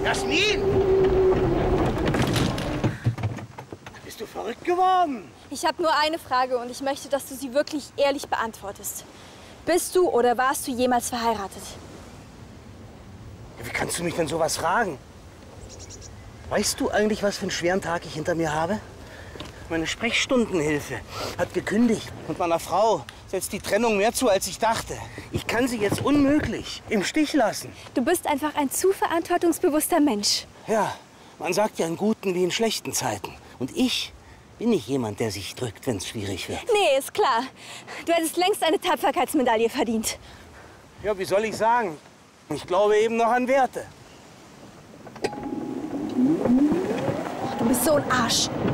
Jasmin! Bist du verrückt geworden? Ich habe nur eine Frage und ich möchte, dass du sie wirklich ehrlich beantwortest. Bist du oder warst du jemals verheiratet? Ja, wie kannst du mich denn sowas fragen? Weißt du eigentlich, was für einen schweren Tag ich hinter mir habe? Meine Sprechstundenhilfe hat gekündigt und meiner Frau setzt die Trennung mehr zu, als ich dachte. Ich kann sie jetzt unmöglich im Stich lassen. Du bist einfach ein zu verantwortungsbewusster Mensch. Ja, man sagt ja in guten wie in schlechten Zeiten. Und ich bin nicht jemand, der sich drückt, wenn es schwierig wird. Nee, ist klar. Du hättest längst eine Tapferkeitsmedaille verdient. Ja, wie soll ich sagen? Ich glaube eben noch an Werte. Du bist so ein Arsch.